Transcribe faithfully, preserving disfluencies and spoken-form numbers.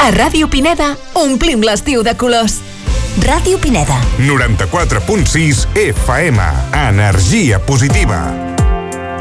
A Ràdio Pineda omplim l'estiu de colors. Ràdio Pineda. noranta-quatre punt sis F M. Energia positiva.